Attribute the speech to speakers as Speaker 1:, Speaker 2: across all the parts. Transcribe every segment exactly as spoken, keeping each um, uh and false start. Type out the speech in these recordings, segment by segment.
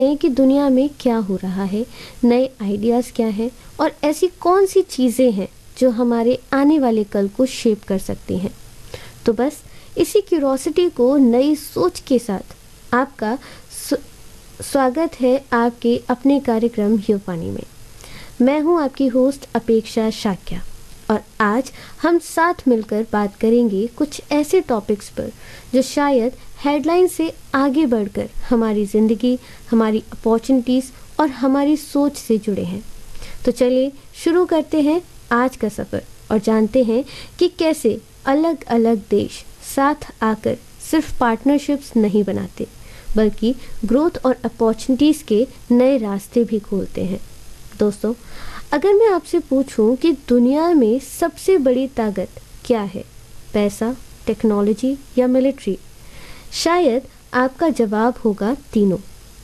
Speaker 1: हैं कि दुनिया में क्या हो रहा है, नए आइडियाज़ क्या हैं और ऐसी कौन सी चीज़ें हैं जो हमारे आने वाले कल को शेप कर सकती हैं। तो बस इसी क्यूरोसिटी को नई सोच के साथ आपका स्वागत है आपके अपने कार्यक्रम युवानी में। मैं हूं आपकी होस्ट अपेक्षा शाक्या और आज हम साथ मिलकर बात करेंगे कुछ ऐसे टॉपिक्स पर जो शायद हेडलाइन से आगे बढ़कर हमारी ज़िंदगी, हमारी अपॉर्चुनिटीज़ और हमारी सोच से जुड़े हैं। तो चलिए शुरू करते हैं आज का सफ़र और जानते हैं कि कैसे अलग अलग देश साथ आकर सिर्फ पार्टनरशिप्स नहीं बनाते बल्कि ग्रोथ और अपॉर्चुनिटीज़ के नए रास्ते भी खोलते हैं। दोस्तों, अगर मैं आपसे पूछूं कि दुनिया में सबसे बड़ी ताकत क्या है, पैसा, टेक्नोलॉजी या मिलिट्री, शायद आपका जवाब होगा तीनों।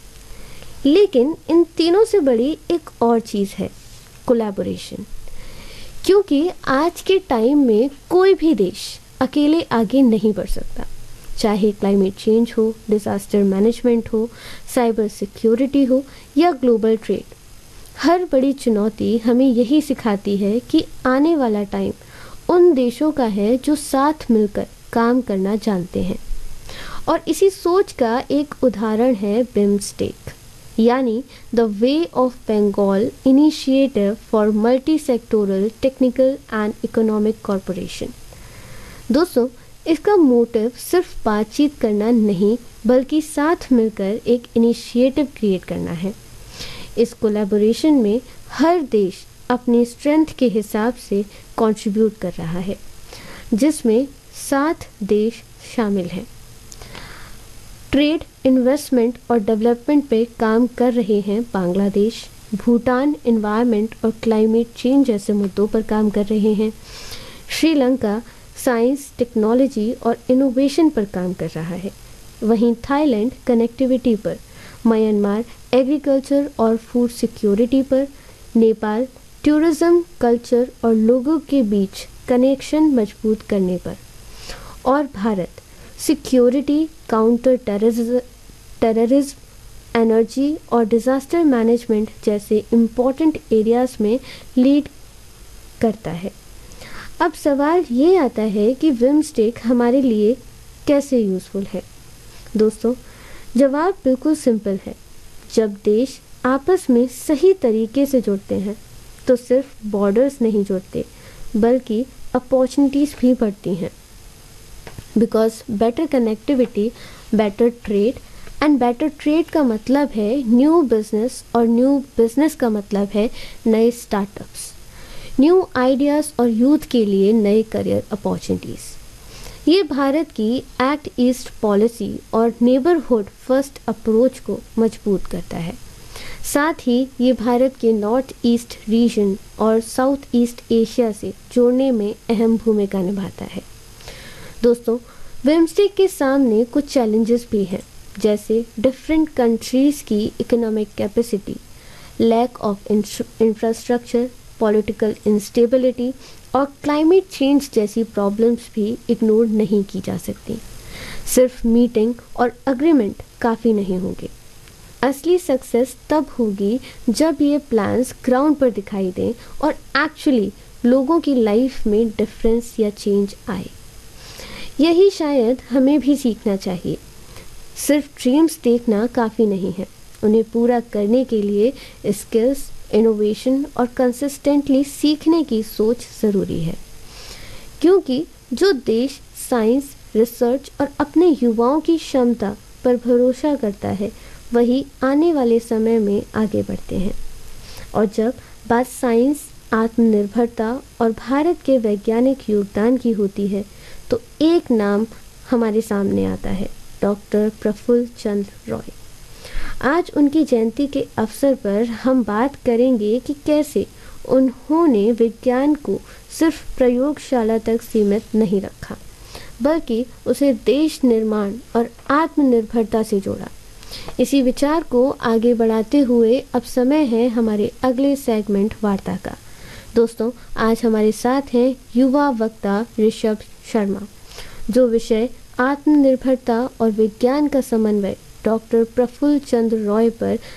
Speaker 1: लेकिन इन तीनों से बड़ी एक और चीज़ है, कोलैबोरेशन। क्योंकि आज के टाइम में कोई भी देश अकेले आगे नहीं बढ़ सकता, चाहे क्लाइमेट चेंज हो, डिज़ास्टर मैनेजमेंट हो, साइबर सिक्योरिटी हो या ग्लोबल ट्रेड। हर बड़ी चुनौती हमें यही सिखाती है कि आने वाला टाइम उन देशों का है जो साथ मिलकर काम करना जानते हैं। और इसी सोच का एक उदाहरण है बिम्स्टेक, यानी the way of Bengal initiative for multi sectoral technical and economic corporation. दोस्तों, इसका मोटिव सिर्फ बातचीत करना नहीं बल्कि साथ मिलकर एक इनिशिएटिव क्रिएट करना है। इस कोलैबोरेशन में हर देश अपनी स्ट्रेंथ के हिसाब से कंट्रीब्यूट कर रहा है, जिसमें सात देश शामिल हैं। ट्रेड, इन्वेस्टमेंट और डेवलपमेंट पे काम कर रहे हैं बांग्लादेश, भूटान एनवायरनमेंट और क्लाइमेट चेंज जैसे मुद्दों पर काम कर रहे हैं। श्रीलंका साइंस, टेक्नोलॉजी और इनोवेशन पर काम कर रहा है। वहीं थाईलैंड कनेक्टिविटी पर, म्यांमार एग्रीकल्चर और फूड सिक्योरिटी पर, नेपाल टूरिज्म, कल्चर और लोगों के बीच कनेक्शन मजबूत करने पर, और Bharat security, counter terrorism terrorism, energy और डिज़ास्टर मैनेजमेंट जैसे इम्पोर्टेंट एरियाज़ में लीड करता है। अब सवाल ये आता है कि बिम्स्टेक हमारे लिए कैसे यूज़फुल है। दोस्तों, जवाब बिल्कुल सिंपल है। जब देश आपस में सही तरीके से जुड़ते हैं तो सिर्फ बॉर्डर्स नहीं जुड़ते बल्कि अपॉर्चुनिटीज़ भी बढ़ती हैं। Because better connectivity, better trade and better trade का मतलब है न्यू बिजनेस और न्यू बिजनेस का मतलब है नए स्टार्टअप्स, न्यू आइडियाज़ और यूथ के लिए नए करियर अपॉर्चुनिटीज़। ये भारत की एक्ट ईस्ट पॉलिसी और नेबरहुड फर्स्ट अप्रोच को मजबूत करता है। साथ ही ये भारत के नॉर्थ ईस्ट रीजन और साउथ ईस्ट एशिया से जोड़ने में अहम भूमिका निभाता है। दोस्तों, बिम्स्टेक के सामने कुछ चैलेंजेस भी हैं, जैसे डिफरेंट कंट्रीज़ की economic capacity, lack of infrastructure, political instability और क्लाइमेट चेंज जैसी प्रॉब्लम्स भी इग्नोर नहीं की जा सकती। सिर्फ मीटिंग और अग्रीमेंट काफ़ी नहीं होंगे। असली सक्सेस तब होगी जब ये प्लान्स ग्राउंड पर दिखाई दें और एक्चुअली लोगों की लाइफ में डिफरेंस या चेंज आए। यही शायद हमें भी सीखना चाहिए। सिर्फ ड्रीम्स देखना काफ़ी नहीं है, उन्हें पूरा करने के लिए स्किल्स, इनोवेशन और कंसिस्टेंटली सीखने की सोच ज़रूरी है। क्योंकि जो देश साइंस, रिसर्च और अपने युवाओं की क्षमता पर भरोसा करता है वही आने वाले समय में आगे बढ़ते हैं। और जब बात साइंस, आत्मनिर्भरता और भारत के वैज्ञानिक योगदान की होती है तो एक नाम हमारे सामने आता है, डॉक्टर प्रफुल्ल चंद्र रॉय। आज उनकी जयंती के अवसर पर हम बात करेंगे कि कैसे उन्होंने विज्ञान को सिर्फ प्रयोगशाला तक सीमित नहीं रखा बल्कि उसे देश निर्माण और आत्मनिर्भरता से जोड़ा। इसी विचार को आगे बढ़ाते हुए अब समय है हमारे अगले सेगमेंट वार्ता का। दोस्तों, आज हमारे साथ हैं युवा वक्ता ऋषभ शर्मा, जो विषय आत्मनिर्भरता और विज्ञान का समन्वय डॉक्टर प्रफुल्ल चंद्र रॉय पर